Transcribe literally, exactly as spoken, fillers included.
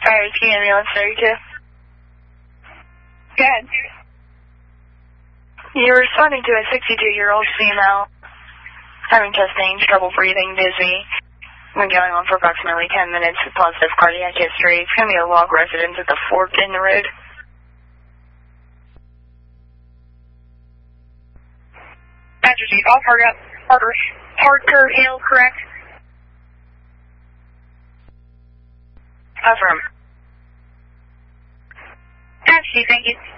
Alright, it's ambulance thirty-two. Good. You're responding to a sixty-two-year-old female having chest pain, trouble breathing, dizzy. Been going on for approximately ten minutes with positive cardiac history. It's going to be a log residence at the fork in the road. Badger Chief, all Parker, Parker, Parker Hill, correct? Affirm. Badger Chief, thank you.